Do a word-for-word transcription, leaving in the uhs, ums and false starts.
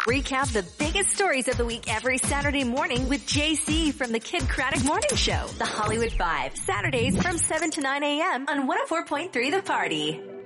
Recap the biggest stories of the week every Saturday morning with J C from the Kid Craddock Morning Show. The Hollywood Five, Saturdays from seven to nine a.m. on one oh four point three The Party.